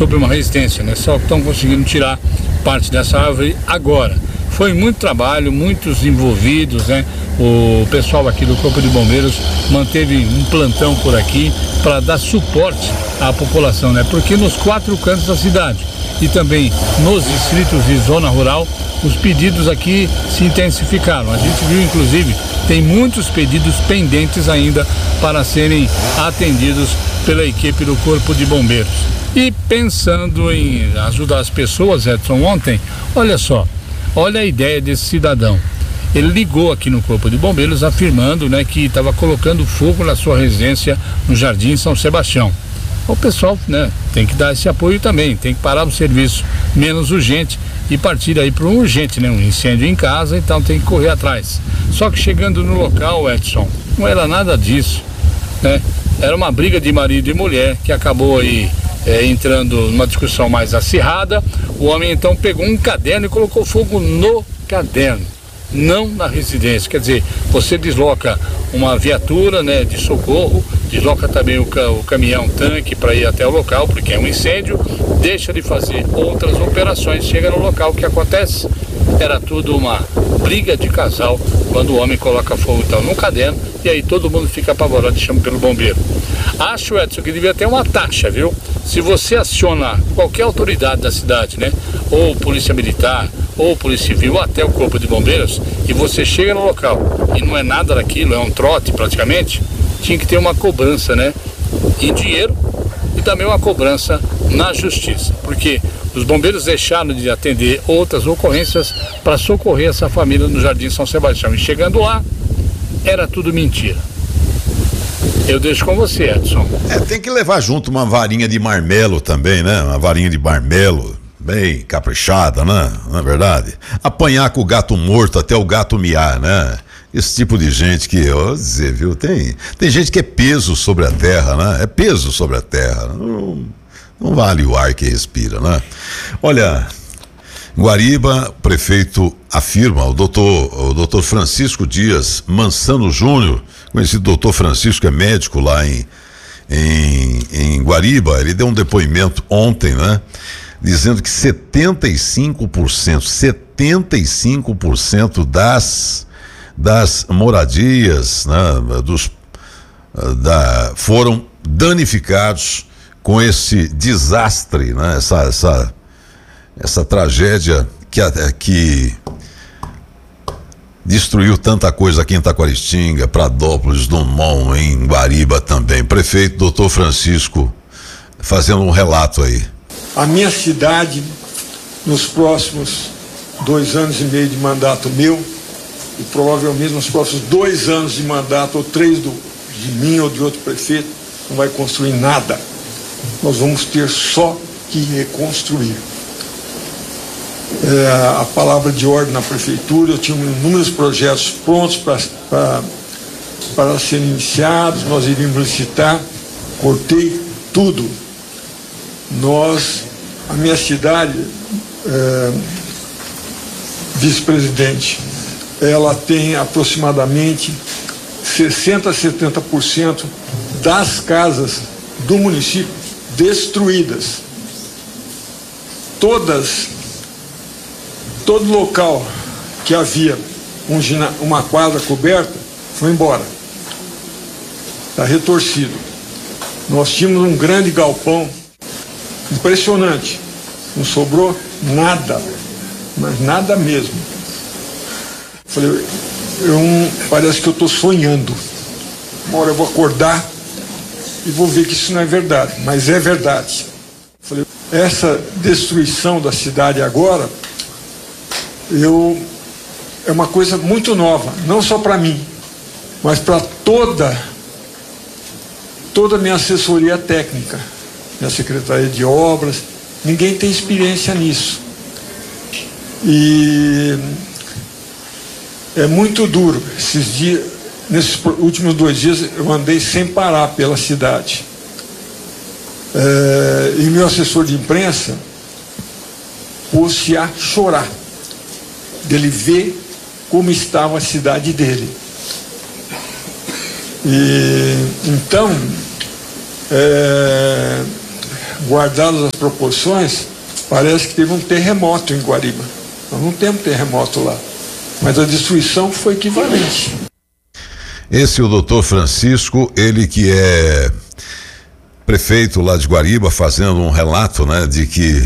sobre uma resistência, né? Só estão conseguindo tirar parte dessa árvore agora. Foi muito trabalho, muitos envolvidos, né? O pessoal aqui do Corpo de Bombeiros manteve um plantão por aqui para dar suporte à população, né? Porque nos 4 cantos da cidade e também nos distritos de zona rural, os pedidos aqui se intensificaram. A gente viu, inclusive, tem muitos pedidos pendentes ainda para serem atendidos pela equipe do Corpo de Bombeiros. E pensando em ajudar as pessoas, Edson, ontem, olha só, olha a ideia desse cidadão. Ele ligou aqui no Corpo de Bombeiros afirmando, né, que estava colocando fogo na sua residência no Jardim São Sebastião. O pessoal, né, tem que dar esse apoio também, tem que parar o serviço menos urgente e partir aí para um urgente, né, um incêndio em casa, então tem que correr atrás. Só que chegando no local, Edson, não era nada disso, né? Era uma briga de marido e mulher que acabou aí entrando numa discussão mais acirrada. O homem então pegou um caderno e colocou fogo no caderno, não na residência. Quer dizer, você desloca uma viatura, né, de socorro, desloca também o caminhão tanque para ir até o local, porque é um incêndio, deixa de fazer outras operações, chega no local. O que acontece? Era tudo uma briga de casal quando o homem coloca fogo então no caderno, e aí todo mundo fica apavorado e chama pelo bombeiro. Acho, Edson, que devia ter uma taxa, viu? Se você aciona qualquer autoridade da cidade, né, ou polícia militar, ou polícia civil, até o Corpo de Bombeiros, e você chega no local e não é nada daquilo, é um trote praticamente, tinha que ter uma cobrança, né, em dinheiro e também uma cobrança na justiça, porque os bombeiros deixaram de atender outras ocorrências para socorrer essa família no Jardim São Sebastião, e chegando lá, era tudo mentira. Eu deixo com você, Edson. Tem que levar junto uma varinha de marmelo também, né? Uma varinha de marmelo bem caprichada, né? Não é verdade? Apanhar com o gato morto até o gato miar, né? Esse tipo de gente que, eu vou dizer, viu? Tem gente que é peso sobre a terra, né? É peso sobre a terra. Não vale o ar que respira, né? Olha, Guariba, o prefeito afirma, o doutor Francisco Dias Mansano Júnior, conhecido doutor Francisco, que é médico lá em Guariba, ele deu um depoimento ontem, né? Dizendo que 75% das moradias, né, foram danificados com esse desastre, né? Essa tragédia que destruiu tanta coisa aqui em Taquaristinga, Pradópolis, Dumont, em Guariba também. Prefeito doutor Francisco fazendo um relato aí. A minha cidade, nos próximos 2 anos e meio de mandato meu, e provavelmente nos próximos 2 anos de mandato, ou 3 de mim ou de outro prefeito, não vai construir nada. Nós vamos ter só que reconstruir. A palavra de ordem na prefeitura, eu tinha inúmeros projetos prontos para serem iniciados, nós iríamos licitar, cortei tudo. A minha cidade, vice-presidente, ela tem aproximadamente 60% a 70% das casas do município destruídas. Todo local que havia uma quadra coberta foi embora. Está retorcido. Nós tínhamos um grande galpão, impressionante. Não sobrou nada, mas nada mesmo. Falei, parece que eu estou sonhando. Uma hora eu vou acordar e vou ver que isso não é verdade, mas é verdade. Falei, essa destruição da cidade agora, é uma coisa muito nova, não só para mim, mas para toda a minha assessoria técnica, minha secretaria de obras. Ninguém tem experiência nisso. E é muito duro. Nesses últimos 2 dias, eu andei sem parar pela cidade. E meu assessor de imprensa pôs-se a chorar dele ver como estava a cidade dele. E então guardadas as proporções, parece que teve um terremoto em Guariba. Nós não temos terremoto lá, mas a destruição foi equivalente. Esse é o doutor Francisco, ele que é prefeito lá de Guariba, fazendo um relato, né, de que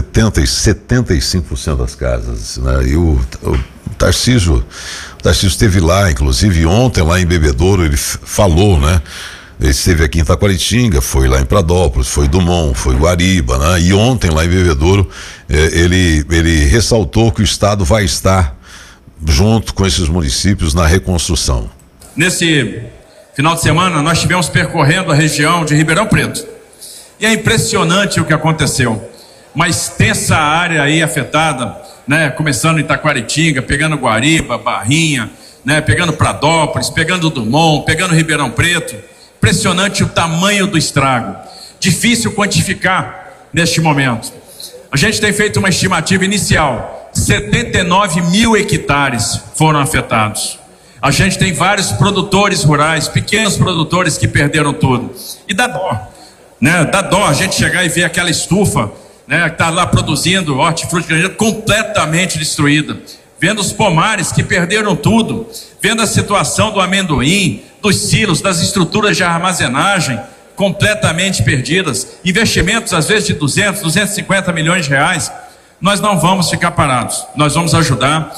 75% das casas, né, e o Tarcísio esteve lá, inclusive ontem lá em Bebedouro, ele falou, né, ele esteve aqui em Taquaritinga, foi lá em Pradópolis, foi Dumont, foi Guariba, né, e ontem lá em Bebedouro, ele ressaltou que o Estado vai estar junto com esses municípios na reconstrução. Nesse final de semana, nós estivemos percorrendo a região de Ribeirão Preto. E é impressionante o que aconteceu. Uma extensa área aí afetada, né? Começando em Taquaritinga, pegando Guariba, Barrinha, né? Pegando Pradópolis, pegando Dumont, pegando Ribeirão Preto. Impressionante o tamanho do estrago. Difícil quantificar neste momento. A gente tem feito uma estimativa inicial. 79 mil hectares foram afetados. A gente tem vários produtores rurais, pequenos produtores que perderam tudo. E dá dó, né? Dá dó a gente chegar e ver aquela estufa, né, que está lá produzindo hortifruti completamente destruída. Vendo os pomares que perderam tudo. Vendo a situação do amendoim, dos silos, das estruturas de armazenagem completamente perdidas. Investimentos às vezes de 200, 250 milhões de reais. Nós não vamos ficar parados. Nós vamos ajudar.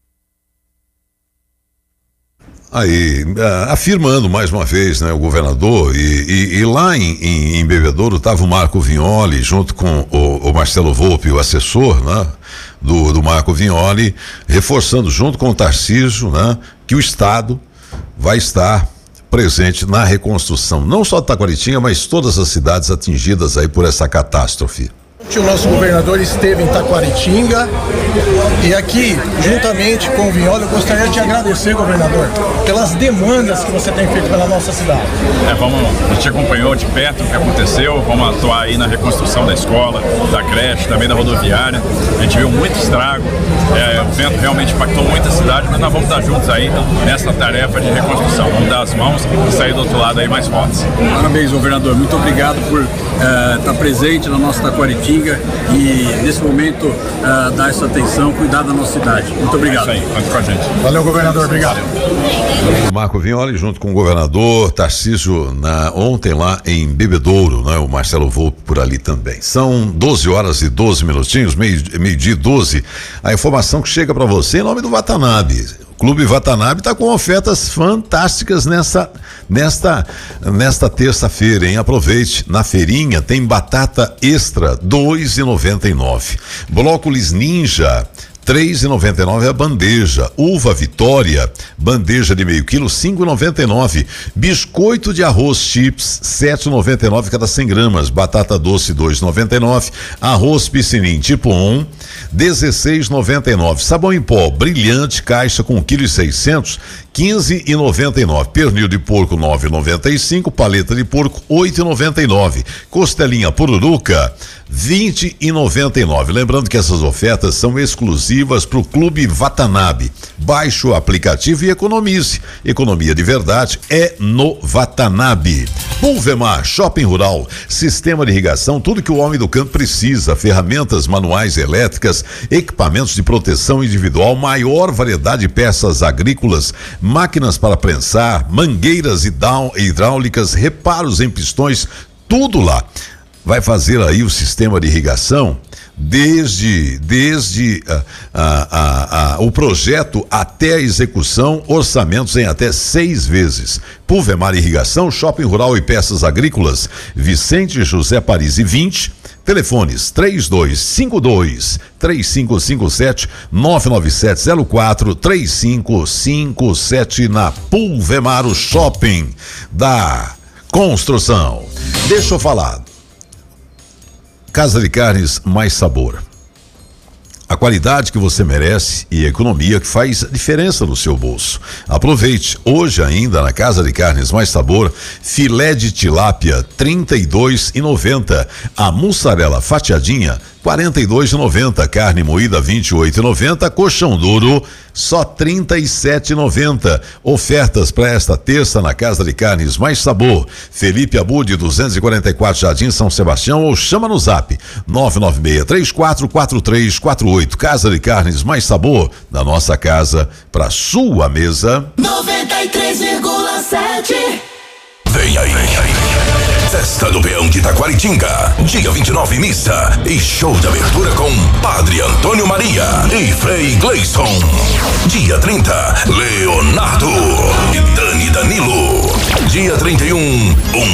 Aí, afirmando mais uma vez, né, o governador, e lá em Bebedouro estava o Marco Vignoli junto com o Marcelo Volpi, o assessor, né, do Marco Vignoli, reforçando junto com o Tarcísio, né, que o Estado vai estar presente na reconstrução, não só de Taquaritinga, mas todas as cidades atingidas aí por essa catástrofe. O nosso governador esteve em Taquaritinga e aqui, juntamente com o Vignoli, eu gostaria de te agradecer, governador, pelas demandas que você tem feito pela nossa cidade. A gente acompanhou de perto o que aconteceu, vamos atuar aí na reconstrução da escola, da creche, também da rodoviária. A gente viu muito estrago, o vento realmente impactou muito a cidade, mas nós vamos estar juntos aí nessa tarefa de reconstrução. Vamos dar as mãos e sair do outro lado aí mais fortes. Parabéns, governador. Muito obrigado por estar presente na nossa Taquaritinga e nesse momento dar essa atenção, cuidar da nossa cidade. Muito obrigado. É isso aí, conta com a gente. Valeu, governador, obrigado. Marco Vignoli junto com o governador Tarcísio ontem lá em Bebedouro, né? O Marcelo Volpi por ali também. São 12 horas e 12 minutinhos, meio-dia e 12. A informação que chega para você em nome do Watanabe. O Clube Watanabe está com ofertas fantásticas nesta terça-feira, hein? Aproveite. Na feirinha tem batata extra, R$ 2,99. Brócolis Ninja, R$ 3,99 a bandeja. Uva Vitória, bandeja de meio quilo, R$ 5,99. Biscoito de arroz chips, R$ 7,99 cada 100 gramas. Batata doce, R$ 2,99. Arroz piscinim tipo 1, R$ 16,99. Sabão em pó brilhante, caixa com 1,6 kg, R$ 15,99. Pernil de porco, R$ 9,95. Paleta de porco, R$ 8,99. Costelinha pururuca, R$ 20,99. Lembrando que essas ofertas são exclusivas para o Clube Watanabe. Baixe o aplicativo e economize. Economia de verdade é no Watanabe. Pulvemar, Shopping Rural, sistema de irrigação, tudo que o homem do campo precisa, ferramentas manuais e elétricas, equipamentos de proteção individual, maior variedade de peças agrícolas, máquinas para prensar, mangueiras hidráulicas, reparos em pistões, tudo lá. Vai fazer aí o sistema de irrigação desde o projeto até a execução, orçamentos em até 6 vezes. Pulvemar Irrigação, Shopping Rural e Peças Agrícolas, Vicente José Paris e 20, telefones 3252-3557, 99704-3557 na Pulvemar, o shopping da construção. Deixa eu falar. Casa de Carnes Mais Sabor. A qualidade que você merece e a economia que faz a diferença no seu bolso. Aproveite, hoje ainda na Casa de Carnes Mais Sabor, filé de tilápia R$ 32,90. A mussarela fatiadinha 42,90. Carne moída 28,90. Colchão duro só 37,90. Ofertas para esta terça na Casa de Carnes Mais Sabor. Felipe Abud, 244 Jardim São Sebastião, ou chama no Zap 996-344348. Casa de Carnes Mais Sabor, da nossa casa para sua mesa. 93,7. Vem aí. Festa do Peão de Taquaritinga. Dia 29, missa e show de abertura com Padre Antônio Maria e Frei Gleison. Dia 30, Leonardo e Dani Danilo. Dia 31, um